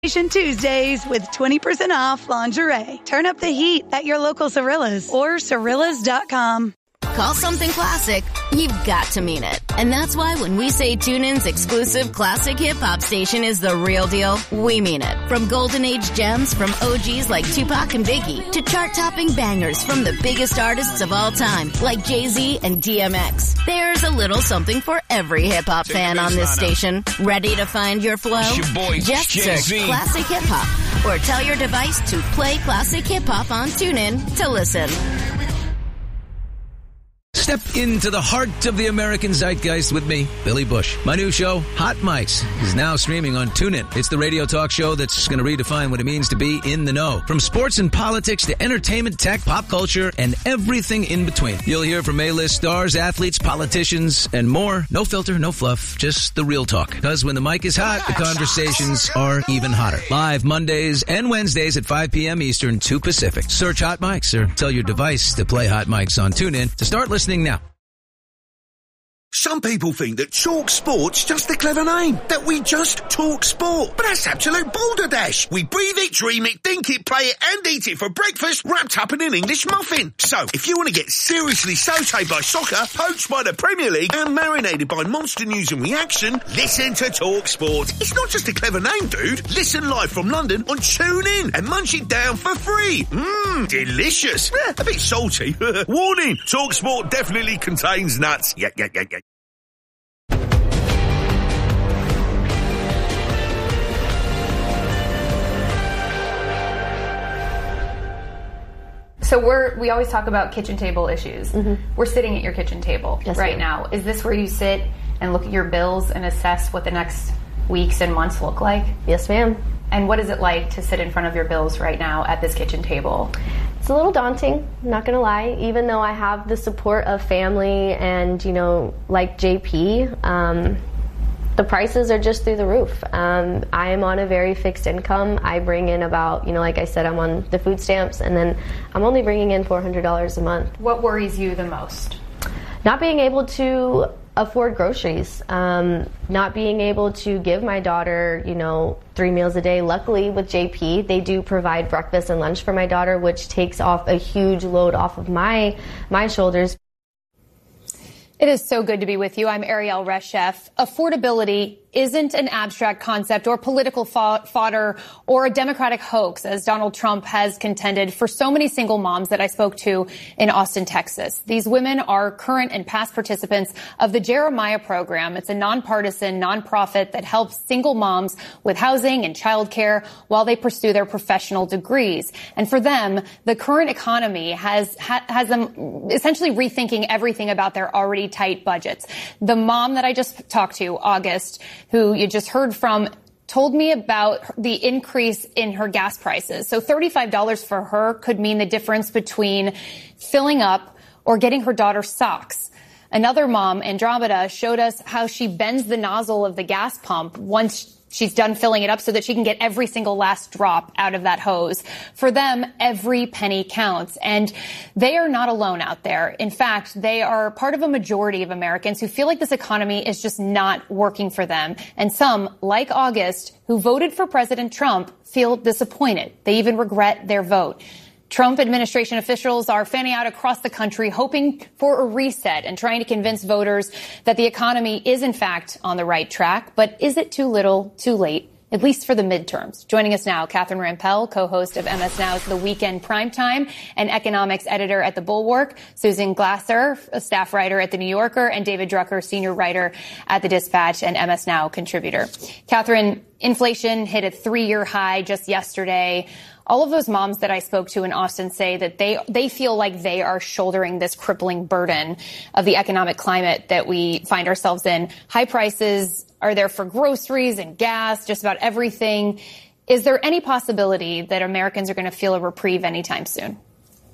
Tuesdays with 20% off lingerie. Turn up the heat at your local Cirillas or Cirillas.com. Call something classic, you've got to mean it. And that's why when we say TuneIn's exclusive classic hip-hop station is the real deal, we mean it. From golden age gems from OGs like Tupac and Biggie to chart-topping bangers from the biggest artists of all time like Jay-Z and DMX. There's a little something for every hip-hop fan on this station. Ready to find your flow? It's your boy, Just Jay-Z. search Classic Hip-Hop or tell your device to play Classic Hip-Hop on TuneIn to listen. Step into the heart of the American zeitgeist with me, Billy Bush. My new show, Hot Mics, is now streaming on TuneIn. It's the radio talk show that's going to redefine what it means to be in the know. From sports and politics to entertainment, tech, pop culture, and everything in between. You'll hear from A-list stars, athletes, politicians, and more. No filter, no fluff, just the real talk. Because when the mic is hot, the conversations are even hotter. Live Mondays and Wednesdays at 5 p.m. Eastern, 2 Pacific. Search Hot Mics or tell your device to play Hot Mics on TuneIn to start listening now. Some people think that Talk Sport's just a clever name, that we just talk sport. But that's absolute balderdash. We breathe it, dream it, think it, play it, and eat it for breakfast wrapped up in an English muffin. So, if you want to get seriously sautéed by soccer, poached by the Premier League, and marinated by monster news and reaction, listen to Talk Sport. It's not just a clever name, dude. Listen live from London on TuneIn and munch it down for free. Delicious. A bit salty. Warning, Talk Sport definitely contains nuts. Yeah. So we always talk about kitchen table issues. Mm-hmm. We're sitting at your kitchen table right now. Is this where you sit and look at your bills and assess what the next weeks and months look like? Yes, ma'am. And what is it like to sit in front of your bills right now at this kitchen table? It's a little daunting, not going to lie, even though I have the support of family and, like JP, the prices are just through the roof. I am on a very fixed income. I bring in about, like I said, I'm on the food stamps, and then I'm only bringing in $400 a month. What worries you the most? Not being able to afford groceries, not being able to give my daughter, 3 meals a day. Luckily with JP, they do provide breakfast and lunch for my daughter, which takes off a huge load off of my shoulders. It is so good to be with you. I'm Ariel Reshef. Affordability isn't an abstract concept or political fodder or a Democratic hoax, as Donald Trump has contended for so many single moms that I spoke to in Austin, Texas. These women are current and past participants of the Jeremiah program. It's a nonpartisan nonprofit that helps single moms with housing and childcare while they pursue their professional degrees. And for them, the current economy has them essentially rethinking everything about their already tight budgets. The mom that I just talked to, August, who you just heard from, told me about the increase in her gas prices. So $35 for her could mean the difference between filling up or getting her daughter socks. Another mom, Andromeda, showed us how she bends the nozzle of the gas pump once she's done filling it up so that she can get every single last drop out of that hose. For them, every penny counts. And they are not alone out there. In fact, they are part of a majority of Americans who feel like this economy is just not working for them. And some, like August, who voted for President Trump, feel disappointed. They even regret their vote. Trump administration officials are fanning out across the country, hoping for a reset and trying to convince voters that the economy is, in fact, on the right track. But is it too little, too late, at least for the midterms? Joining us now, Catherine Rampell, co-host of MS Now's The Weekend Primetime and economics editor at The Bulwark, Susan Glasser, a staff writer at The New Yorker, and David Drucker, senior writer at The Dispatch and MS Now contributor. Catherine, inflation hit a 3-year high just yesterday. All of those moms that I spoke to in Austin say that they feel like they are shouldering this crippling burden of the economic climate that we find ourselves in. High prices are there for groceries and gas, just about everything. Is there any possibility that Americans are going to feel a reprieve anytime soon?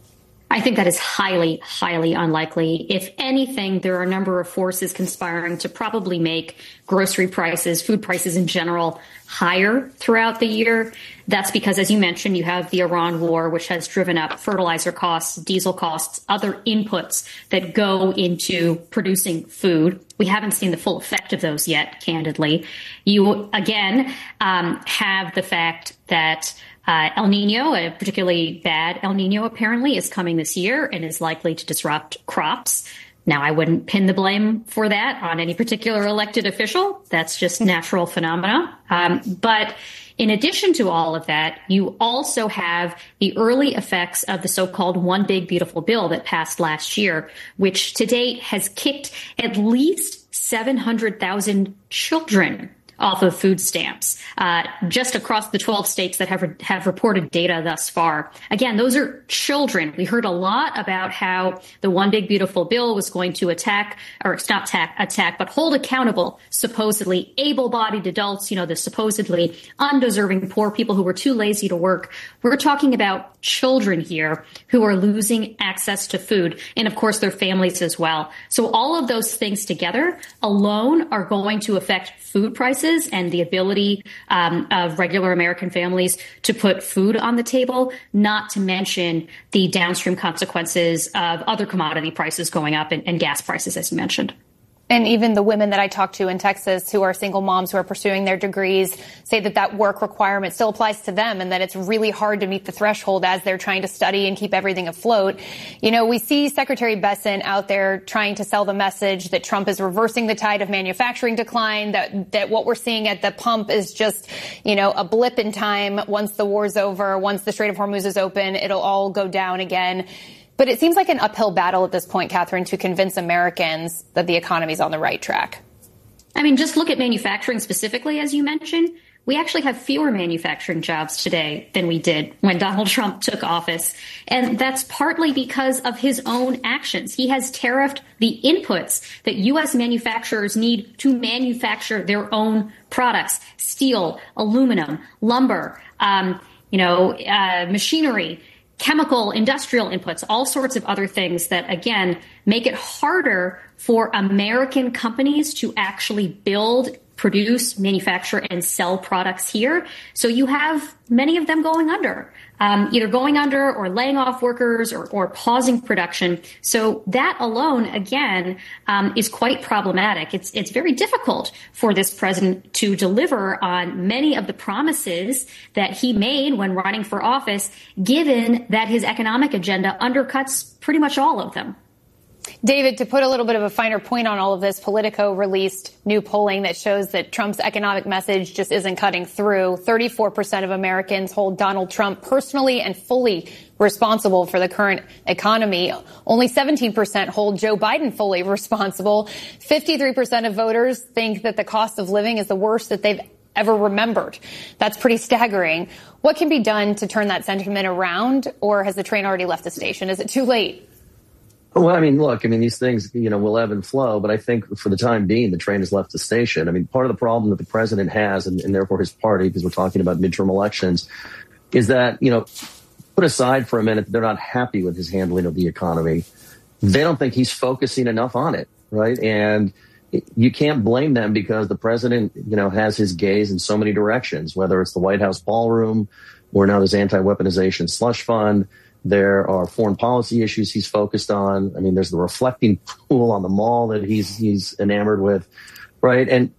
I think that is highly, highly unlikely. If anything, there are a number of forces conspiring to probably make grocery prices, food prices in general, higher throughout the year. That's because, as you mentioned, you have the Iran war, which has driven up fertilizer costs, diesel costs, other inputs that go into producing food. We haven't seen the full effect of those yet, candidly. You, again, have the fact that El Nino, a particularly bad El Nino, apparently is coming this year and is likely to disrupt crops. Now, I wouldn't pin the blame for that on any particular elected official. That's just natural phenomena. But in addition to all of that, you also have the early effects of the so-called One Big Beautiful Bill that passed last year, which to date has kicked at least 700,000 children off of food stamps, just across the 12 states that have reported data thus far. Again, those are children. We heard a lot about how the One Big Beautiful Bill was going to attack, but hold accountable supposedly able-bodied adults, the supposedly undeserving poor people who were too lazy to work. We're talking about children here who are losing access to food, and of course their families as well. So all of those things together alone are going to affect food prices and the ability of regular American families to put food on the table, not to mention the downstream consequences of other commodity prices going up and gas prices, as you mentioned. And even the women that I talked to in Texas who are single moms who are pursuing their degrees say that work requirement still applies to them and that it's really hard to meet the threshold as they're trying to study and keep everything afloat. We see Secretary Bessent out there trying to sell the message that Trump is reversing the tide of manufacturing decline, that what we're seeing at the pump is just, a blip in time. Once the war's over, once the Strait of Hormuz is open, it'll all go down again. But it seems like an uphill battle at this point, Catherine, to convince Americans that the economy's on the right track. I mean, just look at manufacturing specifically, as you mentioned. We actually have fewer manufacturing jobs today than we did when Donald Trump took office. And that's partly because of his own actions. He has tariffed the inputs that U.S. manufacturers need to manufacture their own products: steel, aluminum, lumber, machinery, chemical, industrial inputs, all sorts of other things that, again, make it harder for American companies to actually build, produce, manufacture, and sell products here. So you have many of them going under, either going under or laying off workers or pausing production. So that alone, again, is quite problematic. It's very difficult for this president to deliver on many of the promises that he made when running for office, given that his economic agenda undercuts pretty much all of them. David, to put a little bit of a finer point on all of this, Politico released new polling that shows that Trump's economic message just isn't cutting through. 34% of Americans hold Donald Trump personally and fully responsible for the current economy. Only 17% hold Joe Biden fully responsible. 53% of voters think that the cost of living is the worst that they've ever remembered. That's pretty staggering. What can be done to turn that sentiment around, or has the train already left the station? Is it too late? Well, these things, will ebb and flow, but I think for the time being, the train has left the station. Part of the problem that the president has, and therefore his party, because we're talking about midterm elections, is that, put aside for a minute, they're not happy with his handling of the economy. They don't think he's focusing enough on it, right? And you can't blame them because the president, has his gaze in so many directions, whether it's the White House ballroom or now this anti-weaponization slush fund. There are foreign policy issues he's focused on. There's the reflecting pool on the mall that he's enamored with, right? And,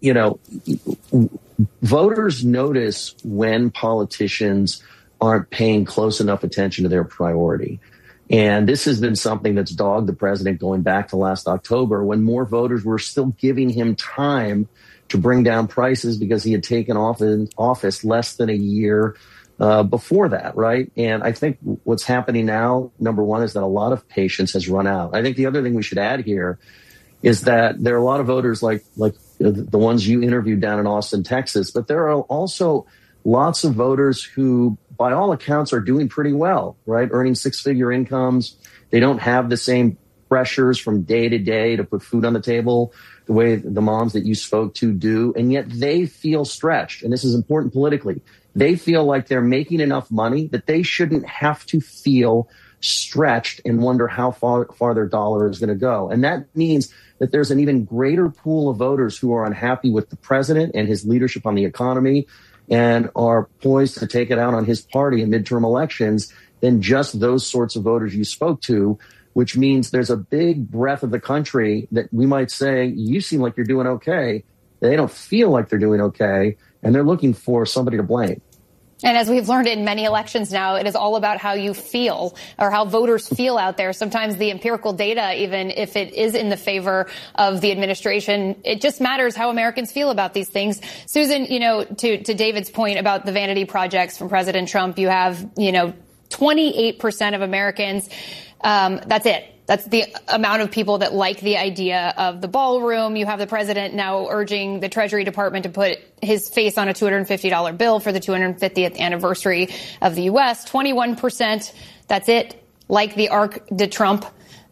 voters notice when politicians aren't paying close enough attention to their priority. And this has been something that's dogged the president going back to last October, when more voters were still giving him time to bring down prices because he had taken office less than a year before that, right? And I think what's happening now, number one, is that a lot of patience has run out. I think the other thing we should add here is that there are a lot of voters like the ones you interviewed down in Austin, Texas, but there are also lots of voters who, by all accounts, are doing pretty well, right? Earning six-figure incomes. They don't have the same pressures from day to day to put food on the table the way the moms that you spoke to do, and yet they feel stretched. And this is important politically. They feel like they're making enough money that they shouldn't have to feel stretched and wonder how far their dollar is going to go. And that means that there's an even greater pool of voters who are unhappy with the president and his leadership on the economy and are poised to take it out on his party in midterm elections than just those sorts of voters you spoke to, which means there's a big breadth of the country that we might say, you seem like you're doing okay. They don't feel like they're doing okay, and they're looking for somebody to blame. And as we've learned in many elections now, it is all about how you feel or how voters feel out there. Sometimes the empirical data, even if it is in the favor of the administration, it just matters how Americans feel about these things. Susan, to David's point about the vanity projects from President Trump, you have, 28% of Americans. That's it. That's the amount of people that like the idea of the ballroom. You have the president now urging the Treasury Department to put his face on a $250 bill for the 250th anniversary of the U.S. 21%, that's it, like the Arc de Trump.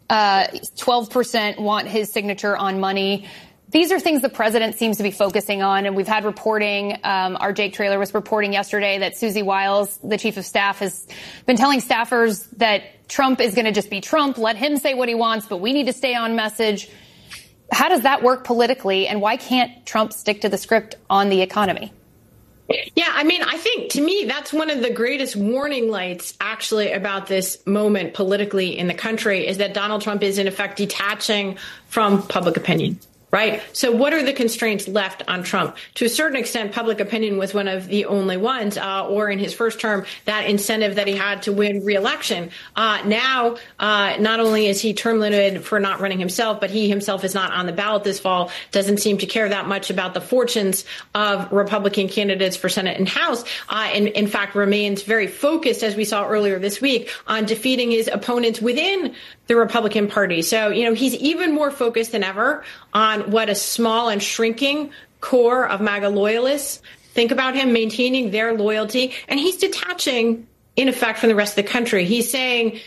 12% want his signature on money. These are things the president seems to be focusing on, and we've had reporting. Our Jake Traylor was reporting yesterday that Susie Wiles, the chief of staff, has been telling staffers that Trump is going to just be Trump. Let him say what he wants, but we need to stay on message. How does that work politically, and why can't Trump stick to the script on the economy? Yeah, I think to me, that's one of the greatest warning lights actually about this moment politically in the country is that Donald Trump is in effect detaching from public opinion. Right. So what are the constraints left on Trump? To a certain extent, public opinion was one of the only ones, or in his first term, that incentive that he had to win re-election. Now, not only is he term limited for not running himself, but he himself is not on the ballot this fall, doesn't seem to care that much about the fortunes of Republican candidates for Senate and House, and in fact remains very focused, as we saw earlier this week, on defeating his opponents within the Republican Party. So, he's even more focused than ever on what a small and shrinking core of MAGA loyalists think about him, maintaining their loyalty. And he's detaching, in effect, from the rest of the country. He's saying,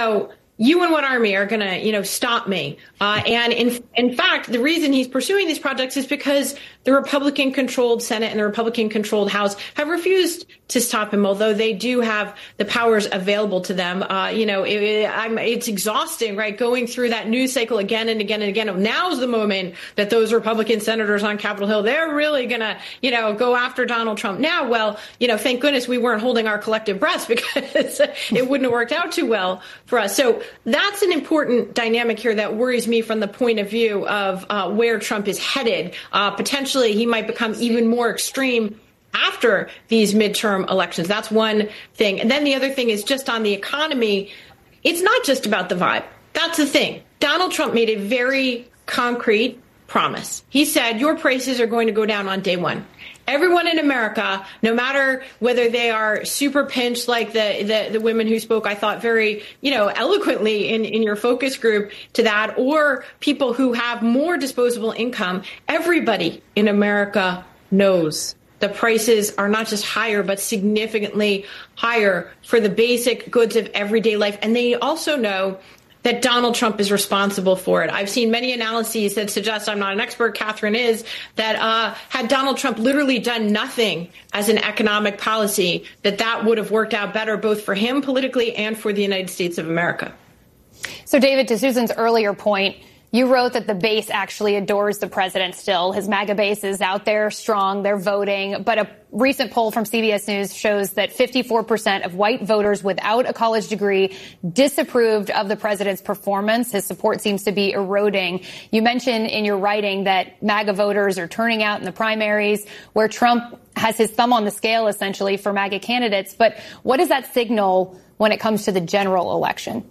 you and what army are going to, stop me? And in fact, the reason he's pursuing these projects is because the Republican-controlled Senate and the Republican-controlled House have refused to stop him, although they do have the powers available to them. It's exhausting, right, going through that news cycle again and again and again. Now's the moment that those Republican senators on Capitol Hill, they're really going to, go after Donald Trump. Now, well, thank goodness we weren't holding our collective breaths because it wouldn't have worked out too well for us. So that's an important dynamic here that worries me from the point of view of where Trump is headed. Potentially, he might become even more extreme after these midterm elections. That's one thing. And then the other thing is just on the economy. It's not just about the vibe. That's the thing. Donald Trump made a very concrete promise. He said your prices are going to go down on day one. Everyone in America, no matter whether they are super pinched like the women who spoke, I thought very, eloquently in your focus group to that, or people who have more disposable income, everybody in America knows the prices are not just higher, but significantly higher for the basic goods of everyday life. And they also know that Donald Trump is responsible for it. I've seen many analyses that suggest, I'm not an expert, Catherine is, that had Donald Trump literally done nothing as an economic policy, that would have worked out better both for him politically and for the United States of America. So, David, to Susan's earlier point, you wrote that the base actually adores the president still. His MAGA base is out there strong. They're voting. But a recent poll from CBS News shows that 54% of white voters without a college degree disapproved of the president's performance. His support seems to be eroding. You mentioned in your writing that MAGA voters are turning out in the primaries where Trump has his thumb on the scale, essentially, for MAGA candidates. But what does that signal when it comes to the general election?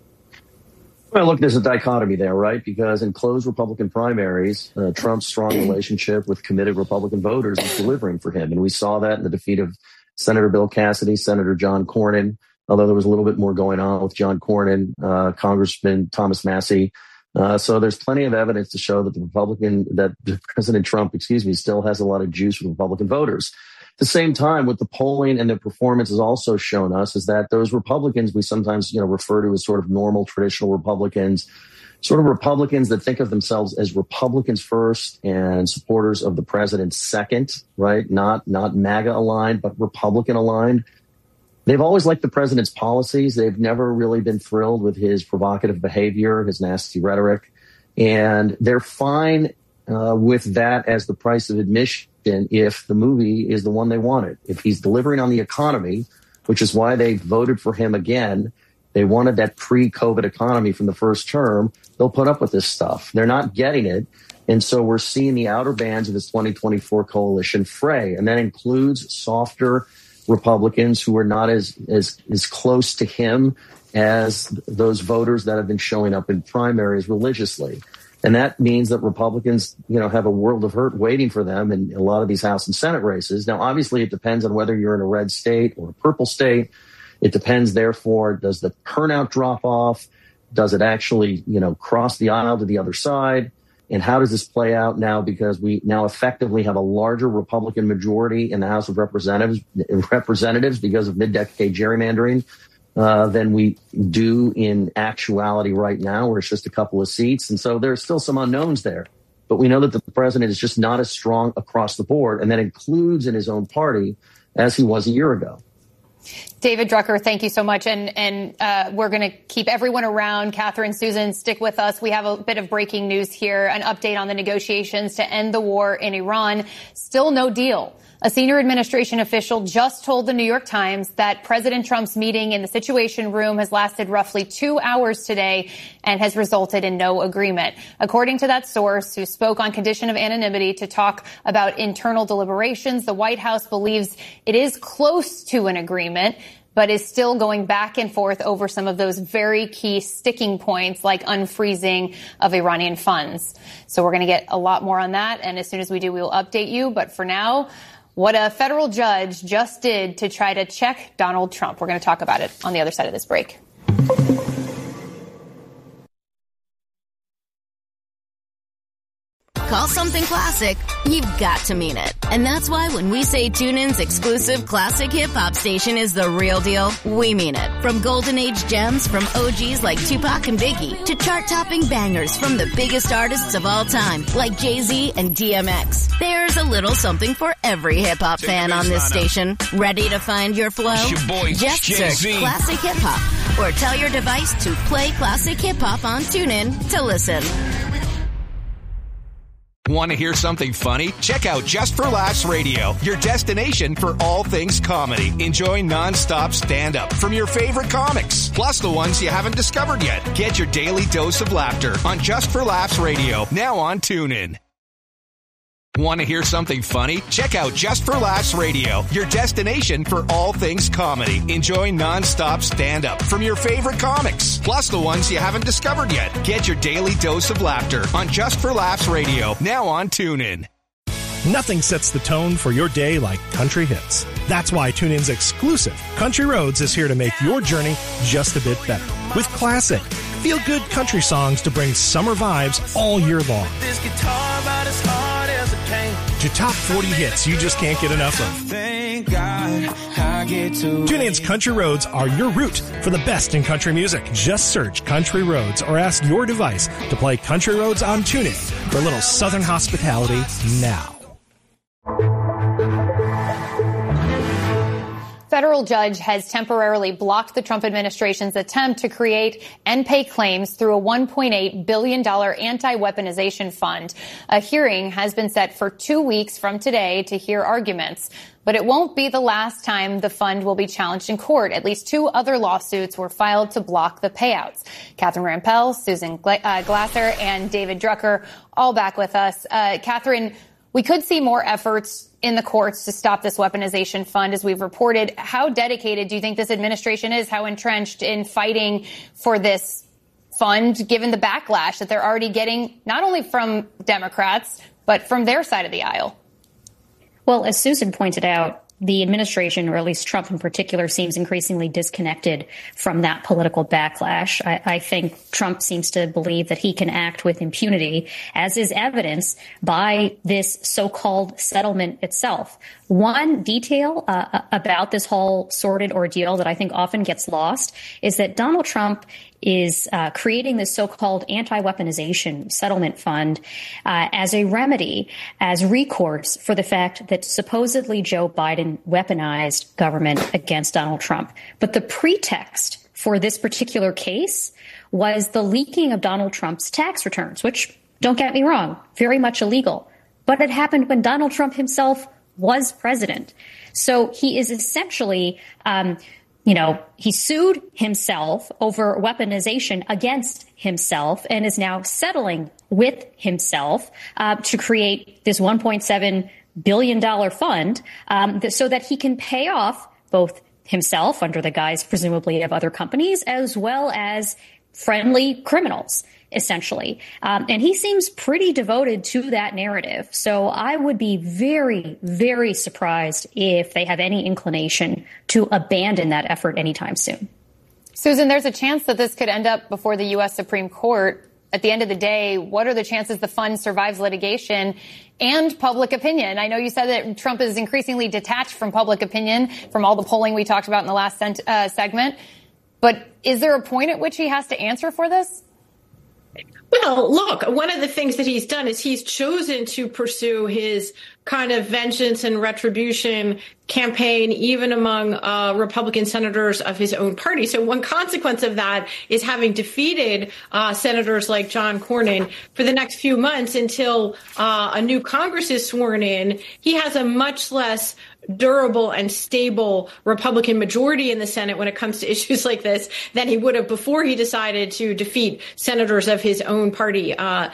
Well, look, there's a dichotomy there, right? Because in closed Republican primaries, Trump's strong relationship with committed Republican voters is delivering for him. And we saw that in the defeat of Senator Bill Cassidy, Senator John Cornyn, although there was a little bit more going on with John Cornyn, Congressman Thomas Massie. So there's plenty of evidence to show that President Trump, still has a lot of juice with Republican voters. At the same time, what the polling and the performance has also shown us is that those Republicans we sometimes, refer to as sort of normal, traditional Republicans, sort of Republicans that think of themselves as Republicans first and supporters of the president second, right? Not MAGA aligned, but Republican aligned. They've always liked the president's policies. They've never really been thrilled with his provocative behavior, his nasty rhetoric. And they're fine with that as the price of admission if the movie is the one they wanted. If he's delivering on the economy, which is why they voted for him again, they wanted that pre-COVID economy from the first term, they'll put up with this stuff. They're not getting it. And so we're seeing the outer bands of this 2024 coalition fray. And that includes softer Republicans who are not as close to him as those voters that have been showing up in primaries religiously. And that means that Republicans, have a world of hurt waiting for them in a lot of these House and Senate races. Now, obviously, it depends on whether you're in a red state or a purple state. It depends, therefore, does the turnout drop off? Does it actually, cross the aisle to the other side? And how does this play out now? Because we now effectively have a larger Republican majority in the House of Representatives because of mid-decade gerrymandering than we do in actuality right now, where it's just a couple of seats. And so there's still some unknowns there. But we know that the president is just not as strong across the board, and that includes in his own party as he was a year ago. David Drucker, thank you so much. And we're going to keep everyone around. Catherine, Susan, stick with us. We have a bit of breaking news here, an update on the negotiations to end the war in Iran. Still no deal. A senior administration official just told the New York Times that President Trump's meeting in the Situation Room has lasted roughly 2 hours today and has resulted in no agreement. According to that source, who spoke on condition of anonymity to talk about internal deliberations, the White House believes it is close to an agreement, but is still going back and forth over some of those very key sticking points like unfreezing of Iranian funds. So we're going to get a lot more on that. And as soon as we do, we will update you. But for now, what a federal judge just did to try to check Donald Trump. We're going to talk about it on the other side of this break. Call something classic, you've got to mean it. And that's why when we say TuneIn's exclusive classic hip-hop station is the real deal, we mean it. From golden age gems from OGs like Tupac and Biggie to chart-topping bangers from the biggest artists of all time like Jay-Z and DMX. There's a little something for every hip-hop fan on this station. Ready to find your flow? Just search Classic Hip-Hop or tell your device to play Classic Hip-Hop on TuneIn to listen. Want to hear something funny? Check out Just for Laughs Radio, your destination for all things comedy. Enjoy non-stop stand-up from your favorite comics, plus the ones you haven't discovered yet. Get your daily dose of laughter on Just for Laughs Radio, now on TuneIn. Want to hear something funny? Check out Just for Laughs Radio, your destination for all things comedy. Enjoy non-stop stand-up from your favorite comics, plus the ones you haven't discovered yet. Get your daily dose of laughter on Just for Laughs Radio, now on TuneIn. Nothing sets the tone for your day like country hits. That's why TuneIn's exclusive Country Roads is here to make your journey just a bit better. With classic, feel-good country songs to bring summer vibes all year long. This guitar about as hard as it came. To top 40 hits you just can't get enough of. Thank God I get to. TuneIn's Country Roads are your route for the best in country music. Just search Country Roads or ask your device to play Country Roads on TuneIn for a little Southern hospitality now. Federal judge has temporarily blocked the Trump administration's attempt to create and pay claims through a $1.8 billion anti-weaponization fund. A hearing has been set for 2 weeks from today to hear arguments. But it won't be the last time the fund will be challenged in court. At least 2 other lawsuits were filed to block the payouts. Catherine Rampell, Susan Glasser, and David Drucker all back with us. Catherine, we could see more efforts in the courts to stop this weaponization fund, as we've reported. How dedicated do you think this administration is? How entrenched in fighting for this fund, given the backlash that they're already getting, not only from Democrats, but from their side of the aisle? Well, as Susan pointed out, the administration, or at least Trump in particular, seems increasingly disconnected from that political backlash. I think Trump seems to believe that he can act with impunity, as is evidenced by this so-called settlement itself. One detail about this whole sordid ordeal that I think often gets lost is that Donald Trump is creating this so-called anti-weaponization settlement fund as a remedy, as recourse for the fact that supposedly Joe Biden weaponized government against Donald Trump. But the pretext for this particular case was the leaking of Donald Trump's tax returns, which, don't get me wrong, very much illegal. But it happened when Donald Trump himself was president. So he is essentially, he sued himself over weaponization against himself and is now settling with himself to create this $1.7 billion fund so that he can pay off both himself under the guise, presumably, of other companies, as well as friendly criminals, essentially. And he seems pretty devoted to that narrative. So I would be very, very surprised if they have any inclination to abandon that effort anytime soon. Susan, there's a chance that this could end up before the U.S. Supreme Court. At the end of the day, what are the chances the fund survives litigation and public opinion? I know you said that Trump is increasingly detached from public opinion from all the polling we talked about in the last segment. But is there a point at which he has to answer for this? Well, look, one of the things that he's done is he's chosen to pursue his kind of vengeance and retribution campaign, even among Republican senators of his own party. So one consequence of that is having defeated senators like John Cornyn for the next few months until a new Congress is sworn in. He has a much less durable and stable Republican majority in the Senate when it comes to issues like this than he would have before he decided to defeat senators of his own party in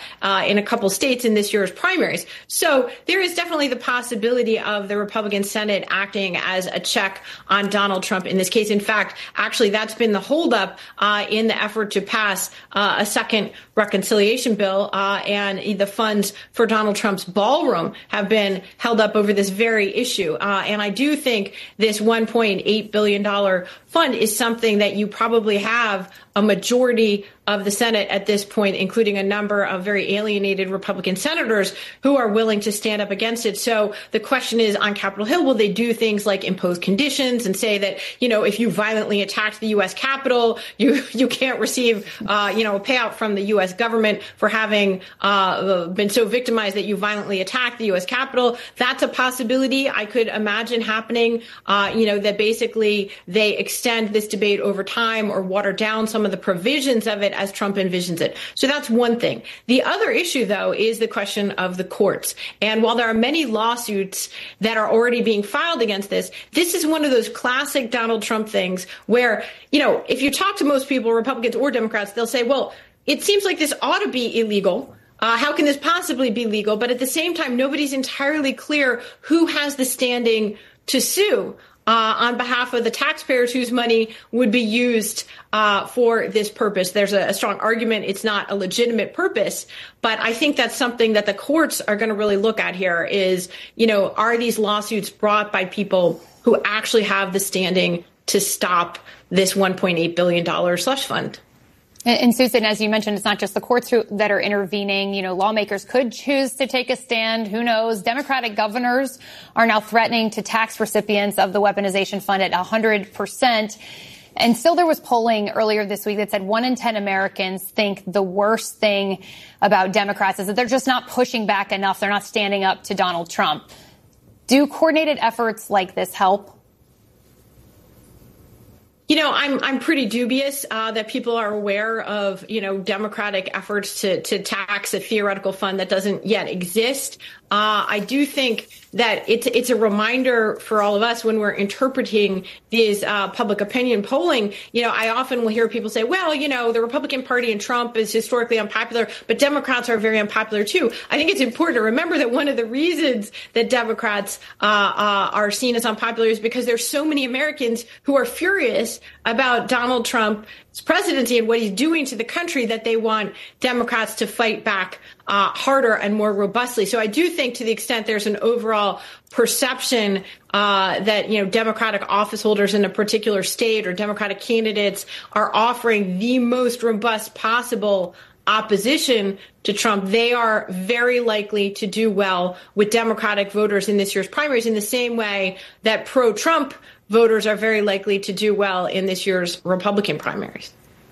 a couple states in this year's primaries. So there is definitely the possibility of the Republican Senate acting as a check on Donald Trump in this case. In fact, actually, that's been the holdup in the effort to pass a second reconciliation bill, and the funds for Donald Trump's ballroom have been held up over this very issue. And I do think this $1.8 billion fund is something that you probably have a majority of the Senate at this point, including a number of very alienated Republican senators who are willing to stand up against it. So the question is, on Capitol Hill, will they do things like impose conditions and say that, if you violently attacked the U.S. Capitol, you can't receive, a payout from the U.S. government for having been so victimized that you violently attacked the U.S. Capitol? That's a possibility I could imagine happening, that basically they extend this debate over time or water down some of the provisions of it as Trump envisions it. So that's one thing. The other issue, though, is the question of the courts. And while there are many lawsuits that are already being filed against this is one of those classic Donald Trump things where, if you talk to most people, Republicans or Democrats, they'll say, well, it seems like this ought to be illegal. How can this possibly be legal? But at the same time, nobody's entirely clear who has the standing to sue on behalf of the taxpayers whose money would be used for this purpose. There's a strong argument it's not a legitimate purpose, but I think that's something that the courts are going to really look at here is, are these lawsuits brought by people who actually have the standing to stop this $1.8 billion slush fund? And Susan, as you mentioned, it's not just the courts that are intervening. Lawmakers could choose to take a stand. Who knows? Democratic governors are now threatening to tax recipients of the weaponization fund at 100%. And still there was polling earlier this week that said 1 in 10 Americans think the worst thing about Democrats is that they're just not pushing back enough. They're not standing up to Donald Trump. Do coordinated efforts like this help? I'm pretty dubious that people are aware of, Democratic efforts to tax a theoretical fund that doesn't yet exist. I do think that it's a reminder for all of us when we're interpreting these public opinion polling. I often will hear people say, well, the Republican Party and Trump is historically unpopular, but Democrats are very unpopular, too. I think it's important to remember that one of the reasons that Democrats are seen as unpopular is because there's so many Americans who are furious about Donald Trump's presidency and what he's doing to the country that they want Democrats to fight back harder and more robustly. So I do think to the extent there's an overall perception that, Democratic office holders in a particular state or Democratic candidates are offering the most robust possible opposition to Trump, they are very likely to do well with Democratic voters in this year's primaries in the same way that pro-Trump voters are very likely to do well in this year's Republican primaries.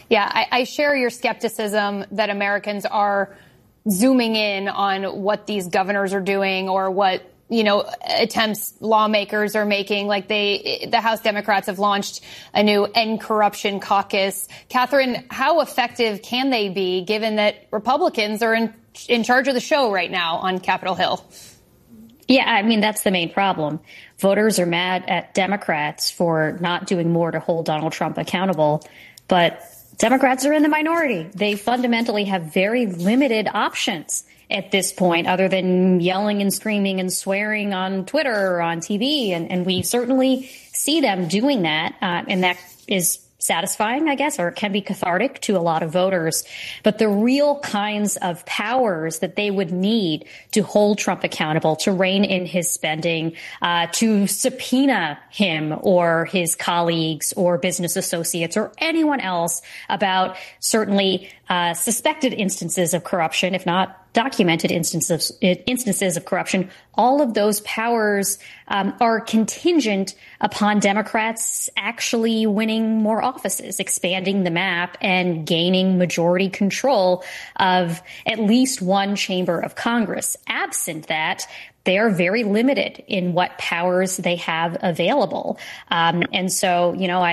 Yeah, I share your skepticism that Americans are zooming in on what these governors are doing or what, attempts lawmakers are making. Like the House Democrats have launched a new End Corruption Caucus. Catherine, how effective can they be given that Republicans are in charge of the show right now on Capitol Hill? Yeah, I mean, that's the main problem. Voters are mad at Democrats for not doing more to hold Donald Trump accountable, but Democrats are in the minority. They fundamentally have very limited options at this point, other than yelling and screaming and swearing on Twitter or on TV. And we certainly see them doing that. And that is satisfying, I guess, or it can be cathartic to a lot of voters. But the real kinds of powers that they would need to hold Trump accountable, to rein in his spending, to subpoena him or his colleagues or business associates or anyone else about certainly suspected instances of corruption, if not documented instances of corruption, all of those powers are contingent upon Democrats actually winning more offices, expanding the map, and gaining majority control of at least one chamber of Congress. Absent that, they are very limited in what powers they have available. And so,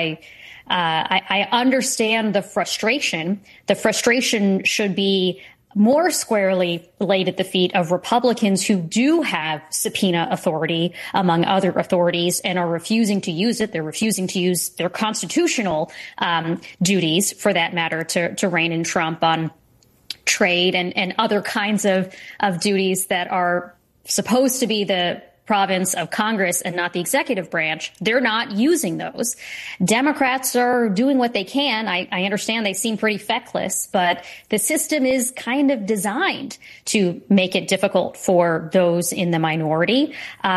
I understand the frustration. The frustration should be more squarely laid at the feet of Republicans who do have subpoena authority, among other authorities, and are refusing to use it. They're refusing to use their constitutional duties, for that matter, to rein in Trump on trade and other kinds of duties that are supposed to be the province of Congress and not the executive branch. They're not using those. Democrats are doing what they can. I understand they seem pretty feckless, but the system is kind of designed to make it difficult for those in the minority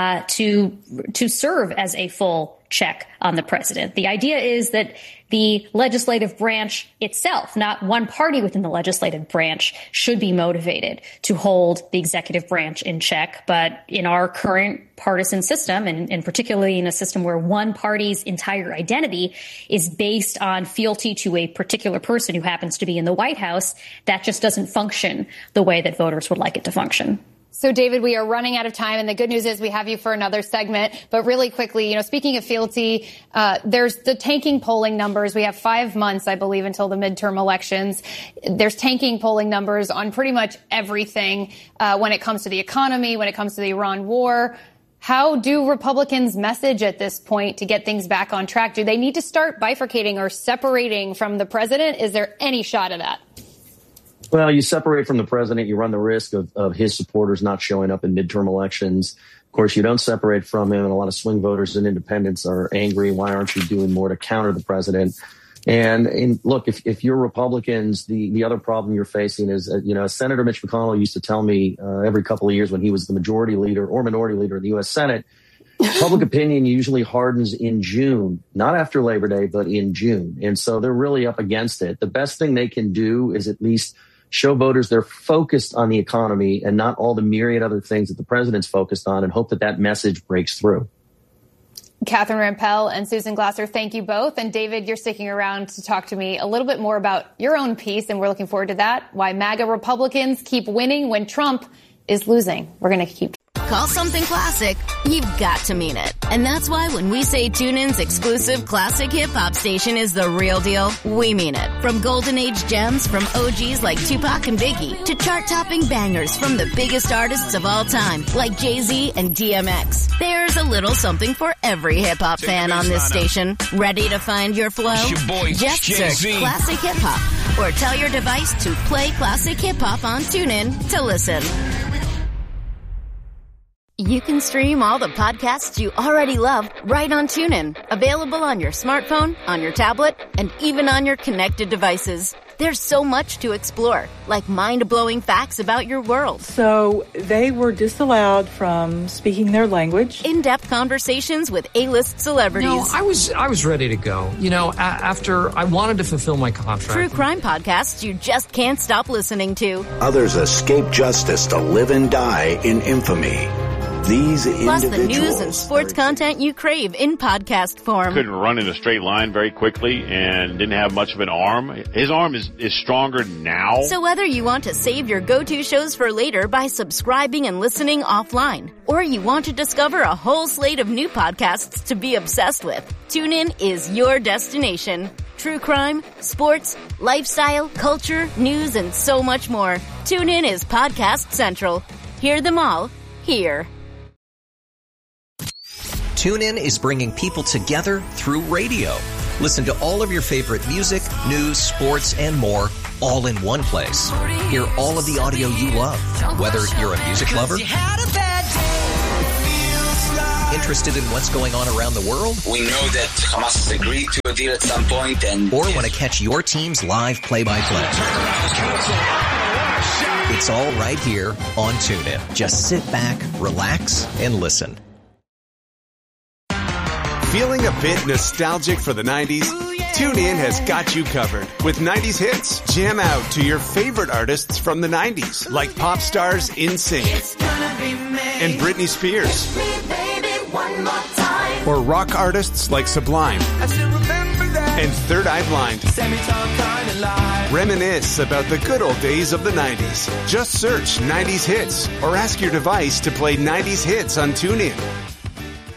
to serve as a full check on the president. The idea is that the legislative branch itself, not one party within the legislative branch, should be motivated to hold the executive branch in check. But in our current partisan system, and particularly in a system where one party's entire identity is based on fealty to a particular person who happens to be in the White House, that just doesn't function the way that voters would like it to function. So, David, we are running out of time, and the good news is we have you for another segment. But really quickly, speaking of fealty, there's the tanking polling numbers. We have 5 months, I believe, until the midterm elections. There's tanking polling numbers on pretty much everything when it comes to the economy, when it comes to the Iran war. How do Republicans message at this point to get things back on track? Do they need to start bifurcating or separating from the president? Is there any shot of that? Well, you separate from the president, you run the risk of his supporters not showing up in midterm elections. Of course, you don't separate from him, and a lot of swing voters and independents are angry. Why aren't you doing more to counter the president? And look, if you're Republicans, the other problem you're facing is, Senator Mitch McConnell used to tell me every couple of years when he was the majority leader or minority leader in the U.S. Senate, public opinion usually hardens in June, not after Labor Day, but in June. And so they're really up against it. The best thing they can do is at least show voters they're focused on the economy and not all the myriad other things that the president's focused on, and hope that message breaks through. Catherine Rampell and Susan Glasser, thank you both. And David, you're sticking around to talk to me a little bit more about your own piece, and we're looking forward to that. Why MAGA Republicans keep winning when Trump is losing. We're going to keep. Call something classic, you've got to mean it. And that's why when we say TuneIn's exclusive classic hip-hop station is the real deal, we mean it. From golden age gems from OGs like Tupac and Biggie to chart-topping bangers from the biggest artists of all time like Jay-Z and DMX. There's a little something for every hip-hop fan on this station. Ready to find your flow? Just search Classic Hip-Hop or tell your device to play Classic Hip-Hop on TuneIn to listen. You can stream all the podcasts you already love right on TuneIn. Available on your smartphone, on your tablet, and even on your connected devices. There's so much to explore, like mind-blowing facts about your world. So they were disallowed from speaking their language. In-depth conversations with A-list celebrities. No, I was ready to go. After I wanted to fulfill my contract. True crime podcasts you just can't stop listening to. Others escape justice to live and die in infamy. These plus the news and sports content you crave in podcast form. Couldn't run in a straight line very quickly and didn't have much of an arm. His arm is stronger now. So whether you want to save your go-to shows for later by subscribing and listening offline, or you want to discover a whole slate of new podcasts to be obsessed with, TuneIn is your destination. True crime, sports, lifestyle, culture, news, and so much more. TuneIn is Podcast Central. Hear them all here. TuneIn is bringing people together through radio. Listen to all of your favorite music, news, sports, and more all in one place. Hear all of the audio you love, whether you're a music lover, interested in what's going on around the world. We know that Hamas has agreed to a deal at some point, and or want to catch your team's live play-by-play. It's all right here on TuneIn. Just sit back, relax, and listen. Feeling a bit nostalgic for the 90s? TuneIn has got you covered with 90s hits. Jam out to your favorite artists from the 90s, like pop stars NSYNC and Britney Spears. Or rock artists like Sublime and Third Eye Blind. Reminisce about the good old days of the 90s. Just search 90s hits or ask your device to play 90s hits on TuneIn.